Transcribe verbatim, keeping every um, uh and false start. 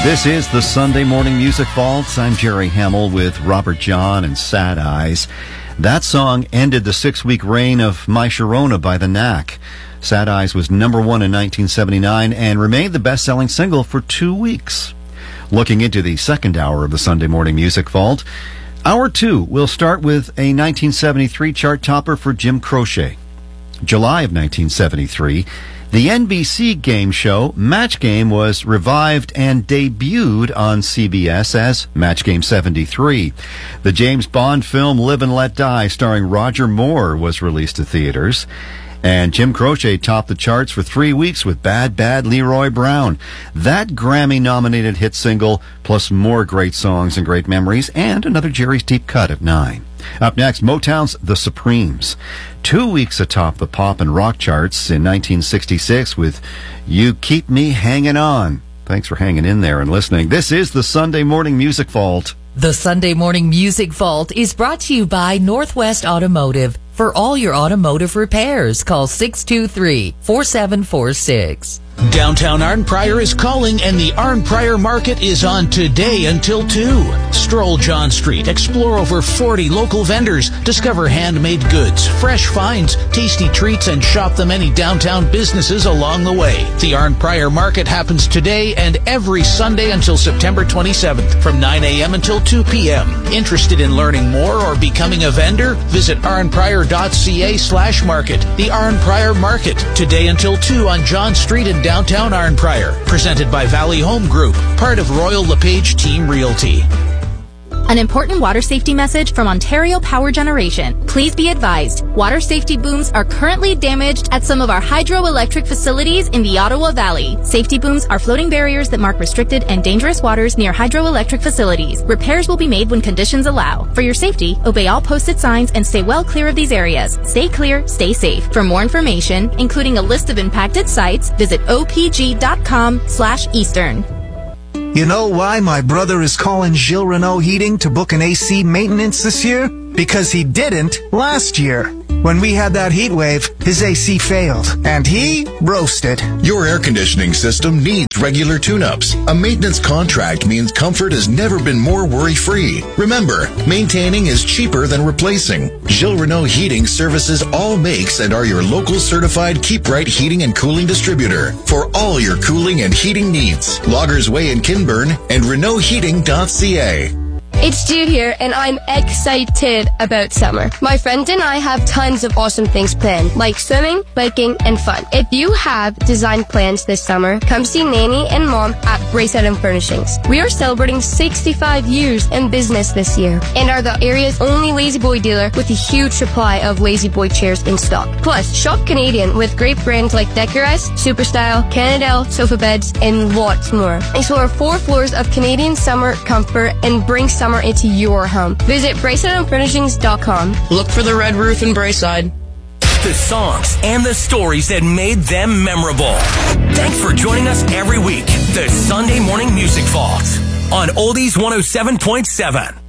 This is the Sunday Morning Music Vault. I'm Jerry Hamill with Robert John and Sad Eyes. That song ended the six-week reign of My Sharona by the Knack. Sad Eyes was number one in nineteen seventy-nine and remained the best-selling single for two weeks. Looking into the second hour of the Sunday Morning Music Vault, hour two will start with a nineteen seventy-three chart topper for Jim Croce. July of nineteen seventy-three, the N B C game show Match Game was revived and debuted on C B S as Match Game seventy-three. The James Bond film Live and Let Die, starring Roger Moore, was released to theaters. And Jim Croce topped the charts for three weeks with Bad Bad Leroy Brown. That Grammy-nominated hit single, plus more great songs and great memories, and another Jerry's Deep Cut at nine. Up next, Motown's The Supremes. Two weeks atop the pop and rock charts in nineteen sixty-six with You Keep Me Hanging On. Thanks for hanging in there and listening. This is the Sunday Morning Music Vault. The Sunday Morning Music Vault is brought to you by Northwest Automotive. For all your automotive repairs, call six two three, four seven four six. Downtown Arn Prior is calling, and the Arn Prior Market is on today until two. Stroll John Street, explore over forty local vendors, discover handmade goods, fresh finds, tasty treats, and shop the many downtown businesses along the way. The Arn Prior Market happens today and every Sunday until September twenty-seventh from nine a.m. until two p.m. Interested in learning more or becoming a vendor? Visit arnprior.ca slash market. The Arn Prior Market, today until two on John Street in downtown Arn Prior. Presented by Valley Home Group, part of Royal LePage Team Realty. An important water safety message from Ontario Power Generation. Please be advised, water safety booms are currently damaged at some of our hydroelectric facilities in the Ottawa Valley. Safety booms are floating barriers that mark restricted and dangerous waters near hydroelectric facilities. Repairs will be made when conditions allow. For your safety, obey all posted signs and stay well clear of these areas. Stay clear, stay safe. For more information, including a list of impacted sites, visit opg.com slash eastern. You know why my brother is calling Gilles Renault Heating to book an A C maintenance this year? Because he didn't last year. When we had that heat wave, his A C failed, and he roasted. Your air conditioning system needs regular tune-ups. A maintenance contract means comfort has never been more worry-free. Remember, maintaining is cheaper than replacing. Gilles Renault Heating services all makes and are your local certified Keep Right heating and cooling distributor for all your cooling and heating needs. Loggers Way in Kinburn and Renault Heating dot c a. It's Jude here, and I'm excited about summer. My friend and I have tons of awesome things planned, like swimming, biking, and fun. If you have design plans this summer, come see Nanny and Mom at Bracehead and Furnishings. We are celebrating sixty-five years in business this year, and are the area's only Lazy Boy dealer with a huge supply of Lazy Boy chairs in stock. Plus, shop Canadian with great brands like Decorest, Superstyle, Canadel, sofa beds, and lots more. Explore four floors of Canadian summer comfort and bring summer into your home. Visit bracehead and furnishings dot com. Look for the red roof in Braeside. The songs and the stories that made them memorable. Thanks for joining us every week. The Sunday Morning Music Vault on Oldies one oh seven point seven.